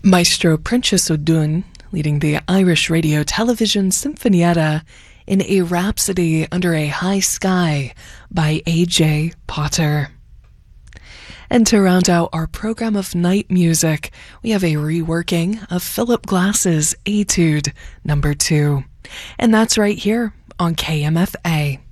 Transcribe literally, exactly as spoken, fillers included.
Maestro Princess O'Dún leading the Irish Radio Television Sinfonietta in A Rhapsody Under a High Sky by A J Potter. And to round out our program of night music, we have a reworking of Philip Glass's Etude number two. And that's right here on K M F A.